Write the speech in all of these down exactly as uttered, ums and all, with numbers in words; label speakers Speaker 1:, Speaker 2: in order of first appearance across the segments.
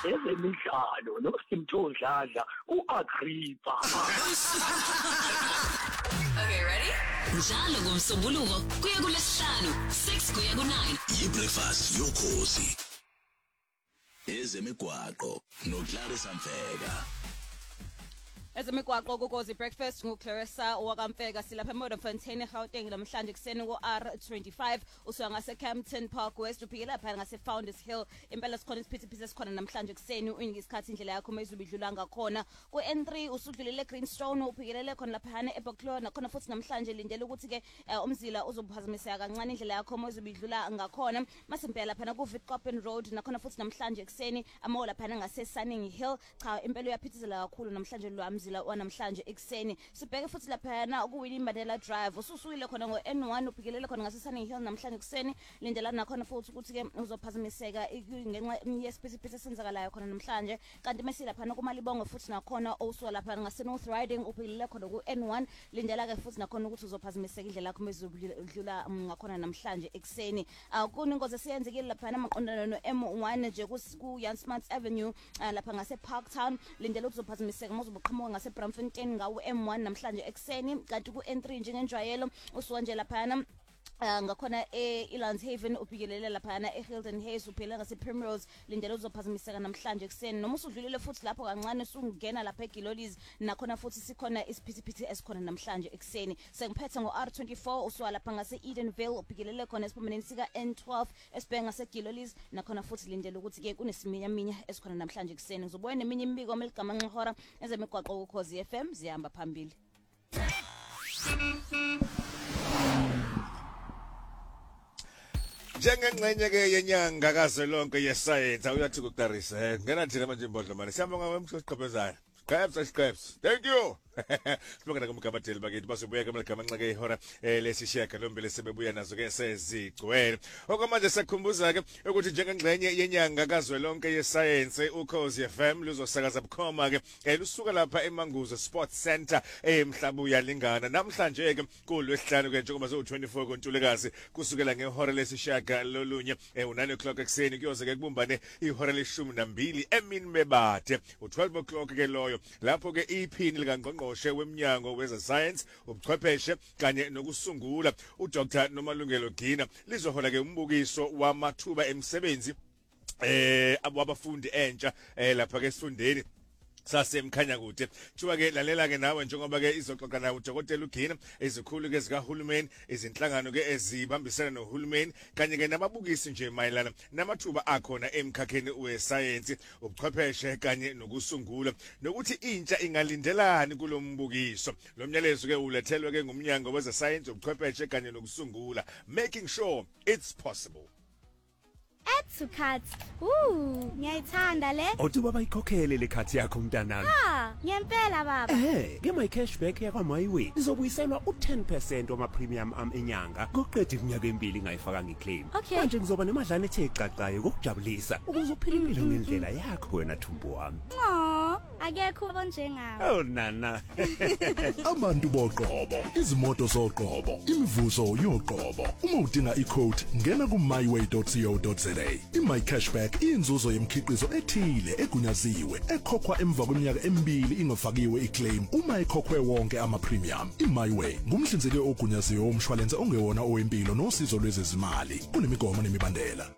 Speaker 1: ezemidlalo noSimthondladla uAgrippa.
Speaker 2: Okay, ready? Njalo ngomsombuluko kuya kulesihlanu six kuya ku nine.
Speaker 3: Ibreakfast yokhozi. Ezemigwaqo noClarissa Mfeka.
Speaker 4: Ezemigwaqo kukozi breakfast nguClarissa wakamfeka silapha eModderfontein eGauteng namhlanje kuseni ku R twenty-five usuka ngase Campton Park West uphikela phela ngase Founders Hill impela sikhona isiphithiphithi esikhona namhlanje kuseni uyinika isikhathi indlela yakho mezubidlula ngakhona ku N three usudlulile Greenstone uphikelele khona lapha eBucklow nakhona futhi namhlanje lindele ukuthi ke umzila uzophazamiseka kancane indlela yakho mezubidlula ngakhona masimpela lapha ku Witkoppen Road nakhona futhi namhlanje kuseni amola lapha ngase Sunning Hill cha impela uyaphithizela kakhulu namhlanje lo amzila wanamhlanje ekseni sibheke futhi lapha na kuWinnie Mandela Drive ususuyile khona ngo N one uphikelele khona ngase Sunning Hill namhlanje kuseni lindela nakhona futhi ukuthi ke uzophazamiseka ngenxa yesiphithiphithi esenzakalayo khona namhlanje kanti mase lapha kuMalibongo futhi nakhona osuka lapha ngase North Riding uphikelele khona ku N one lindela ke futhi nakhona ukuthi uzophazamiseka indlela yakho mezudlula ngakhona namhlanje ekseni akuningoze siyenzekile lapha namaqondana no M one nje ku Jan Smuts Avenue lapha ngase Parktown lindela ukuthi uzophazamiseka mozubuqhamuka ngase Braamfontein ngawo M one namhlanje ekseni kanti ku N three njengenjwayelo usuka nje lapha ngakhona eLands Haven uphikelela lapha eHilton Hayes uphela ngase Primrose lindela uzophazamiseka namhlanje ekseni noma usudlulile futhi lapho kancane sungena lapha eGilolis nakhona futhi sikhona isiphithiphithi esikhona namhlanje ekseni sengiphethe ngo R twenty-four usuka lapha ngase Edenville uphikelela khona esiphomeneni sika N twelve esibheka ngase Gilolis nakhona futhi lindela ukuthi ke kunesiminya minya esikhona namhlanje ekseni ngizobona neminye imibiko omeligama nxhora ezemigwaqo ukhozi F M zihamba phambili.
Speaker 5: Njengengxenye ke yenyanga kazwelonke yeScience uyathi kuClarissa ngena thina manje imbodlo manje sihamba ngawe emsiqhophezayo Grabs Grabs thank you sibonga kumkabateli bakithi basobuya ke amagama nxeke ihora lesishiyaka lombele sebebuya nazo ke sezigcwele okwamanje sakhumbuza ke ukuthi njengengxenye yenyanga kazwelonke yeScience ukhozi F M luzosakaza bukhoma ke elusuka lapha eManguzo Sports Center emhlabuya lingana namhlanje ke kulwesihlanu ke njengoba so twenty-four koNtulekazi kusukela ngehora lesishiyaka lolunye u nine o'clock ekseni kuyoze ke kubumbane ihora leshumi nambili emini mebade u twelve o'clock ke loyo lapho ke iphini likangqongqo wemnyango weze science ubuchwepheshe kanye nokusungula uDr Nomalungelo Gina lizohola ke umbukiso wamathuba emsebenzi eh abafundi entsha lapha ke sifundeni sasemkhanya kude thiwa ke lalela ke nawe njengoba ke izoxoxa nawe uDokotela uGina ezikhulu ke zikahulumeni izinhlangano ke ezibambisana nohulumeni kanye ke nababukisi nje mayelana namathuba akhona emkhakheni weScience ubuchwepheshe kanye nokusungula nokuthi intsha ingalindelani kulombukiso lo myalezo ke ulethelwe ke ngumnyango weze science ubuchwepheshe kanye nokusungula making sure it's possible.
Speaker 6: Add to cart. Ooh, ngiyayithanda le.
Speaker 7: Othi baba ikhokhele le cart yakho mntanami.
Speaker 6: Ha, ngempela baba.
Speaker 7: Eh, ke my cashback yakwa MyWay. Izobuyiselwa u ten percent wama premium am enyanga. Koqedwe iminyaka emibili ngayifaka ngiclaim.
Speaker 6: Manje
Speaker 7: ngizoba nemadlana ethe xaxayo kokujabulisa. Ukuze uphile impilo ngendlela yakho wena Thumbo wami.
Speaker 6: Oh, akekho onjengawe.
Speaker 7: Oh nana.
Speaker 8: Abantu boqobo, izimoto zoqobo, imivuzo yoqobo. Uma udinga i-code ngena ku myway dot co dot za. I-My Cashback inzuzo yemkhiqizo ethile egunyaziwe ekhokhwa emva kweminyaka emibili ingafakiwe iclaim uma ekhokhwe wonke ama-premium. I-MyWay ngumhlinzeki ogunyaziwe womshwalense ongewona owempilo nosizo lwezezimali kunemigomo nemibandela.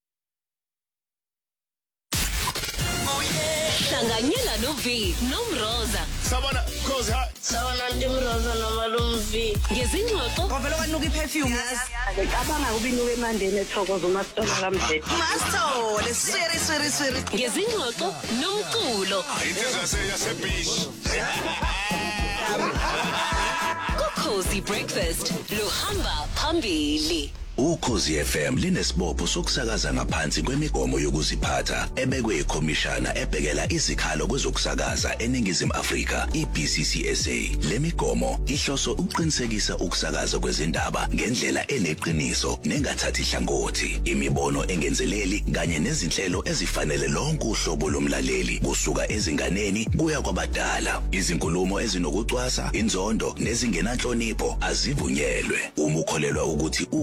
Speaker 2: Hlanganyela no V noMroza.
Speaker 3: Sabona khozi ha.
Speaker 9: Sabona ndiMroza nomalumvi.
Speaker 2: Ngezingxoxo
Speaker 9: Kovela kwanuka iperfume. Ngicabanga ukubinuka emandeni ethokoza uMastola kaMdleti.
Speaker 2: Mastole siri siri siri. Ngezingxoxo nomculo.
Speaker 3: Into yase
Speaker 2: Ukhozi breakfast luhamba phambili.
Speaker 3: Ukhozi F M linesibopho sokusakaza ngaphansi kwemigomo yokuziphatha ebekwe ikhomishana ebhekela izikhalo kwezokusakaza eNingizimu Afrika i-B C C S A. Le migomo ihloso ukuqinisekisa ukusakaza kwezindaba ngendlela eneqiniso nengathathi hlangothi, imibono engenzeleli kanye nezinhlelo ezifanele lonke uhlobo lomlaleli kusuka ezinganeni kuya kwabadala. Izinkulumo ezinokucwasa, inzondo nezingenanhlonipho azivunyelwe. Uma ukholelwa ukuthi Ukhozi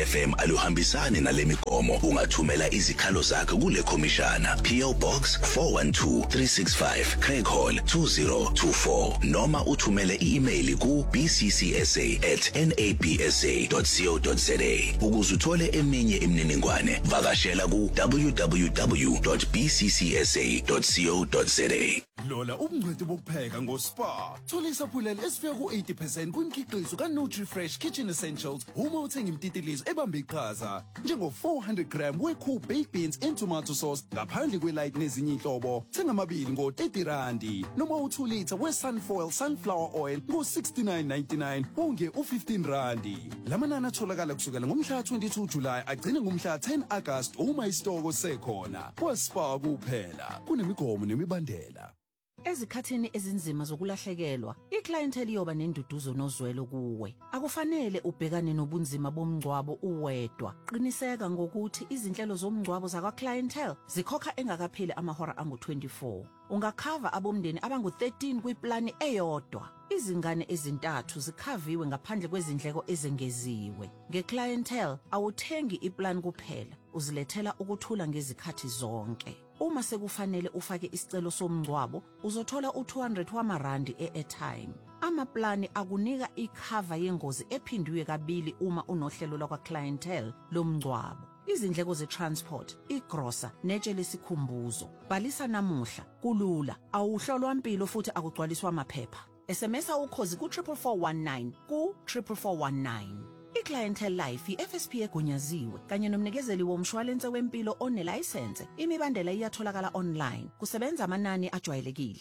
Speaker 3: F M aluhambisani nalemigomo ungathumela izikhalo zakho kule khomishana P O Box four one two three six five Craig Hall two zero two four noma uthumele i-email ku b c c s a at n a b s a dot co dot za ukuze uthole eminye imininingwane vakashela ku w w w dot b c c s a dot co dot za.
Speaker 10: Lola ubungcweti bokupheka ngoSpa. Thola isaphulelo esifika ku eighty percent kwimikhiqizo kaNutriFresh Kitchen Essentials uma uthenga imtitilizo ebambe iqhaza njengo four hundred gram weCool baked beans and tomato sauce ngaphandle kwelight nezinye inhlobo. Thenga amabili ngo thirty rand noma u two liter weSunfoil sunflower oil ngo sixty-nine ninety-nine unge u fifteen rand. Lamanani atholakala kusukela ngomhla twenty-two July agcine ngomhla ten August uma isitoko sekhona. KwaSpa kuphela kunemigomo nemibandela.
Speaker 11: Ezikhathini ezinzima zokulahlekelwa, iclientele iyoba nenduduzo nozwelo kuwe. Akufanele ubhekane nobunzima bomngcwabo uwedwa. Qiniseka ngokuthi izinhlelo zomngcwabo zakwa clientele zikhokha engakapheli amahora angu twenty-four. Ungakhava abomndeni abangu thirteen kwiplani eyodwa. Izingane ezintathu zikhaviwe ngaphandle kwezindleko ezengeziwe. Ngeclientele awuthengi iplan kuphela, uzilethela ukuthula ngezikhathi zonke. Uma sekufanele ufake isicelo somngcwabo, uzothola u two hundred wamarandi e-airtime. Amaplani akunika ikhava yengozi ephindwe kabili uma unohlelo lakwa clientele lomngcwabo. Izindleko ze-transport, igrosa, netshe lesikhumbuzo. Bhalisa namuhla, kulula, awuhlolwa impilo futhi akugcwaliswa amaphepha. S M S ukhozi ku triple four one nine ku triple four one nine. iClientele Life i-F S P egunyaziwe kanye nomnikezeli womshwalense wempilo onelicense. Imibandela iyatholakala online. Kusebenza amanani ajwayelekile.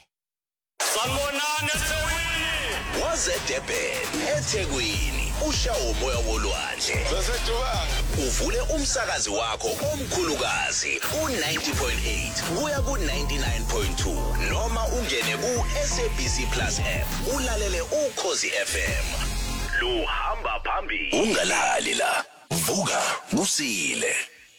Speaker 3: Sanibonani eThekwini. Waze Durban eThekwini. Ushawo umoya wolwandle. Sasedubanga. Uvule umsakazi wakho omkhulukazi u ninety point eight kuya ku ninety-nine point two noma ungene ku S A B C Plus app ulalele uKhosi F M. Luhamba phambili. Ungalali la. Vuka usile.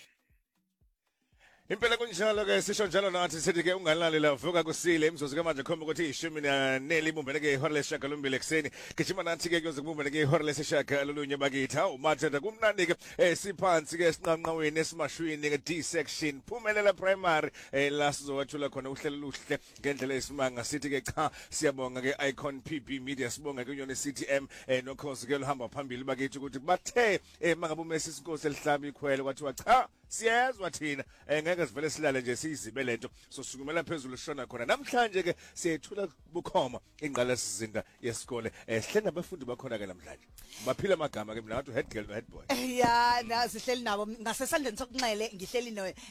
Speaker 5: Impela kunjalo ke sisho njalo nathi sithi ke ungalali la vuka kusile imzuzu ke manje khomba ukuthi ishumi naneli ibumbene ke ihora leshaka lombili ekseni gijima nathi ke kuyoze kubumbene ke ihora lesishaka lolunye bakithi awu mathenda kumnandi ke esiphansi ke sinqanqaweni esimashwini ke D section Phumelela primary la sizowathula khona uhlelo luhle ngendlela esimanga sithi ke cha siyabonga ke Icon P B Media sibonga ke Union City M nokhosi ke luhamba phambili bakithi ukuthi bathe mangabe umesi isinkosi elihlaba ikhwele kwathiwa cha siyezwa thina ngeke sivele silale nje siyizibe lento sosukumela phezulu shona khona namhlanje ke siyethula bukhoma ingqala sizinda yesikole ehlele abafundi bakhona ke namhlanje baphila amagama ke mina ngathi head girl no head boy
Speaker 12: ya nazi sihleli nabo ngasesandleni sokunxele ngihleli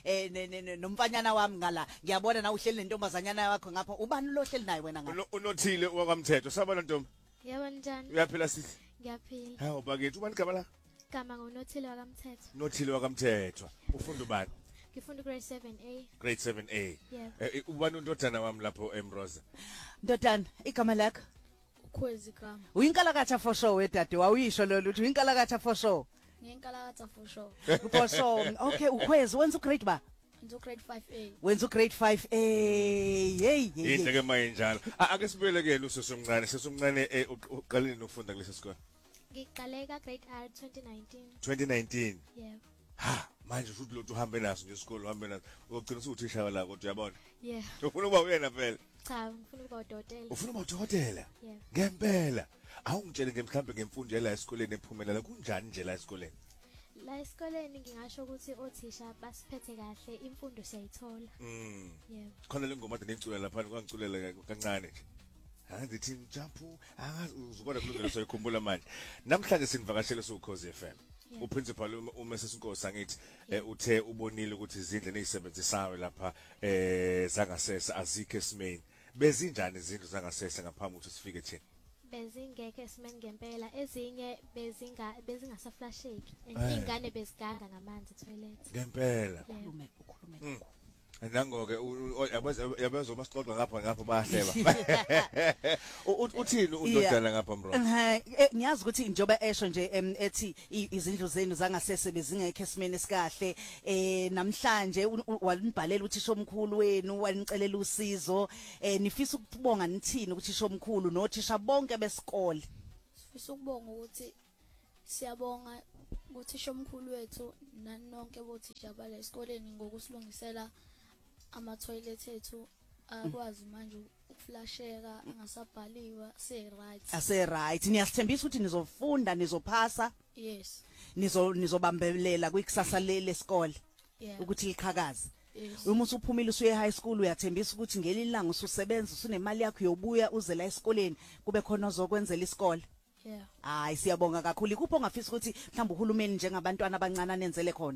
Speaker 12: no nomfanyana wami ngala ngiyabona na uhleli nentombazanyana yakho ngapha ubani lo hleli naye wena ngapha
Speaker 5: unothile wakwamthetho sabona ntombi
Speaker 6: yebo njani
Speaker 5: uyaphila sithi
Speaker 6: ngiyaphila
Speaker 5: hawo bakithi ubani gama la
Speaker 6: gama ngonothile wakamthetho
Speaker 5: nothile wakamthetho ufunda ubani
Speaker 6: ngifunda grade seven A
Speaker 5: grade seven A
Speaker 6: yeah.
Speaker 5: ubani untodana wami lapho eMroza
Speaker 12: ndodana igama lakho
Speaker 6: ukhwezi gama
Speaker 12: uyinkalakatha for sure wedade wawuyisho lo luthi uyinkalakatha for sure
Speaker 6: nginkalakatha for sure
Speaker 12: for sure okay ukhwezi wenza ugrade ba
Speaker 6: wenza grade five A
Speaker 12: wenza grade five A hey hey
Speaker 5: into ke manje njalo ake sibuyele ke lusosomncane sesomncane uqalile nokufunda kulesi sikole
Speaker 6: ngiqale ka grade R twenty nineteen
Speaker 5: twenty nineteen
Speaker 6: yeah
Speaker 5: ha manje futhi lo uhambe naso nje isikole uhambe naso ugcina usuthisha la kodwa uyabona
Speaker 6: yeah
Speaker 5: ufuna ukuba uyena phela
Speaker 6: cha ngifuna ukuba udokotela
Speaker 5: ufuna ukuba udokotela
Speaker 6: yeah
Speaker 5: ngempela awungitshele nje mhlambe ngemfundo yela esikoleni ephumelela kunjani nje la esikoleni
Speaker 6: la esikoleni ngingasho ukuthi othisha basiphethe kahle imfundo siyayithola
Speaker 5: mm
Speaker 6: yeah
Speaker 5: khona lengoma ade ngicula lapha ngicangiculela kancane nje angithi njaphu angazi uzukona kulungelo soyikhumbula manje namhlanje sinivakashele soukhozi F M uprincipal uma sesinkosi angithi uthe ubonile ukuthi izindle nezisebenzisayo lapha eh zangasese azikho esimeni bezinjani izindlu zangasese ngaphambi ukuthi sifike thina
Speaker 6: bezingeke esimeni ngempela ezinye bezinga bezingasaflasheki ingane beziganga ngamanzi toilet
Speaker 5: ngempela
Speaker 12: ukhulume ukhulume
Speaker 5: nangoke yabezo masixoxa ngapha ngapha bayahleba uthini undodana ngapha mro
Speaker 12: ngiyazi ukuthi njoba esho nje ethi izindlu zenu zangasese bezingekho esimeni esikahle eh namhlanje walinibhalela uthisha omkhulu wenu wanicelela usizo eh nifisa ukubonga nithini ukuthisha omkhulu nothisha bonke besikole
Speaker 6: sifisa ukubonga ukuthi siyabonga kuthisha omkhulu wethu nanonke bothisha bala esikoleni ngokusilungisela ama toilet ethu akwazi manje ukuflasheka engasabhaliwa se right.
Speaker 12: Ase right. Niyasithembisa ukuthi nizofunda nizophasa?
Speaker 6: Yes.
Speaker 12: Nizo nizobambelela kwikusasa lesikole.
Speaker 6: Yeah.
Speaker 12: Ukuthi likhakaze.
Speaker 6: Yes.
Speaker 12: Uma usuphumile usuye high school uyathembisa ukuthi ngelilanga ususebenza usunemali yakho yobuya uze la esikoleni kube khona ozokwenzela isikole.
Speaker 6: Yeah.
Speaker 12: Hayi siyabonga kakhulu. Ikupho ongafisa ukuthi mhlawumbe uhulumeni njengabantwana abancane anenzele khona?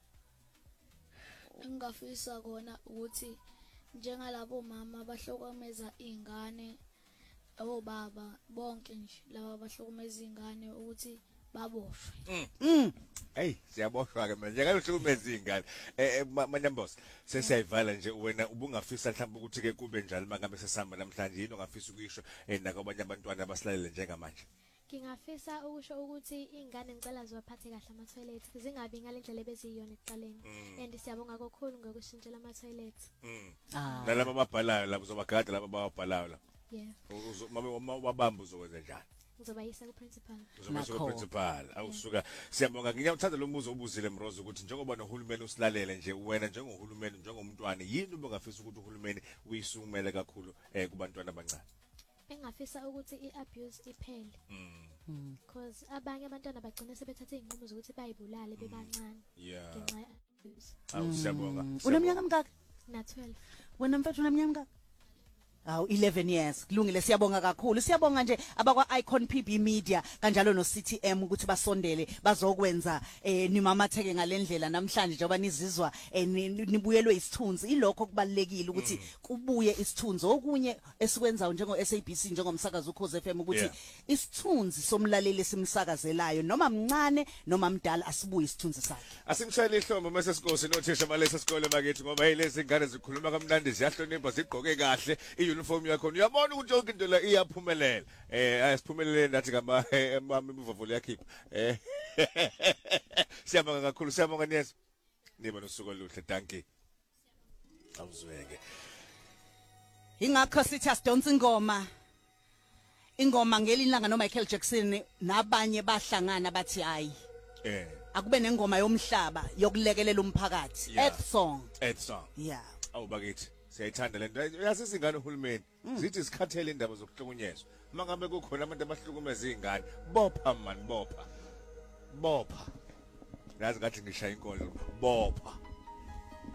Speaker 6: Engafisa kona ukuthi njengalabo mama bahlokomeza izingane obaba bonke nje laba bahlokomeza izingane ukuthi baboshwe.
Speaker 5: Mm. Hey, siyaboshwa ke manje. Ngeke uhlukumeze izingane. Eh Manyambos, sesiyayivala nje wena ubungafisa mhlawumbe ukuthi ke kube njalo mangabe sesihamba namhlanje yini ongafisa ukuyisho eh nakabanye abantwana abasilalele njengamanje?
Speaker 6: Ngingafisa ukusho ukuthi ingane ngicela zibaphathe kahle ama toilet zingabi ngalendlela ebeziyona ekuqaleni and siyabonga kakhulu ngokushintshela ama toilet.
Speaker 5: Mm. Nalabo ababhalayo labo uzobagada labo ababhalayo la.
Speaker 6: Yeah.
Speaker 5: Mama wabamba uzokwenza njani?
Speaker 6: Uzobayisa ku principal.
Speaker 5: Uzobayisa ku principal. Awusuka siyabonga ngiyakuthanda lo mbuzo obuzile Mrozo ukuthi njengoba nohulumeni usilalele nje wena njengohulumeni njengomntwana yini ubungafisa ukuthi uhulumeni uyisungumele kakhulu eh kubantwana abancane?
Speaker 6: Engafisa ukuthi iabuse iphele. Mm. Because abanye abantwana bagcina sebethatha izinqumo zokuthi bayibulale bebancane.
Speaker 5: Yeah.
Speaker 6: Ngenxa abuse.
Speaker 5: Awu siyabonga.
Speaker 12: Uneminyaka mingaka?
Speaker 6: Na twelve.
Speaker 12: Wena mfethu uneminyaka mingaka? Aw eleven years kulungile siyabonga kakhulu siyabonga nje abakwa Icon P B Media kanjalo no C T M ukuthi basondele bazokwenza eh nimamatheke ngalendlela namhlanje njengoba nizizwa nibuyelwe isithunzi ilokho kubalekile ukuthi kubuye isithunzi okunye esikwenzayo njengo S A B C njengomsakazo ukhoze F M ukuthi isithunzi somlaleli simsakazelayo noma mncane noma mdala asibuye isithunzi sakhe
Speaker 5: asimshayile ihlombe mase sikose nothisha balesa sikole bakithi ngoba yilezi ingane zikhuluma kamnandi ziyahlonipha zigqoke kahle uniform yakho uyabona ukuthi yonke into la iyaphumelela eh ayisiphumelele nathi ngama mama imvuvulo yakhipha eh siyabonga kakhulu siyabonga niyeza niba nosuku oluhle danki awuzweke
Speaker 12: ingakho sithi asidonsa ingoma ingoma ngelilanga no Michael Jackson nabanye bahlangana bathi hayi
Speaker 5: eh
Speaker 12: akube nengoma yomhlaba yokulekelela umphakathi earth song
Speaker 5: earth song
Speaker 12: yeah
Speaker 5: awubakithi siyayithanda lento yasizingane uhulumeni zithi sikhathele indaba zokuhlukunyezwa mangabe kukhona abantu abahlukumeza izingane bopha man bopha bopha yazi ngathi ngishaya inkondlo bopha